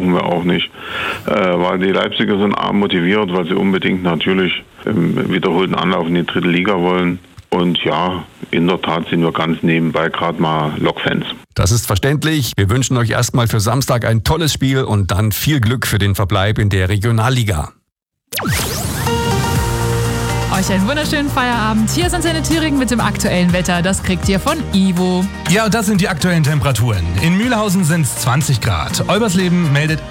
brauchen wir auch nicht. Weil die Leipziger sind arg motiviert, weil sie unbedingt natürlich im wiederholten Anlauf in die dritte Liga wollen. Und ja, in der Tat sind wir ganz nebenbei gerade mal Lokfans. Das ist verständlich. Wir wünschen euch erstmal für Samstag ein tolles Spiel und dann viel Glück für den Verbleib in der Regionalliga. Euch einen wunderschönen Feierabend. Hier ist Antenne Thüringen mit dem aktuellen Wetter. Das kriegt ihr von Ivo. Ja, und das sind die aktuellen Temperaturen. In Mühlhausen sind es 20 Grad. Olbersleben meldet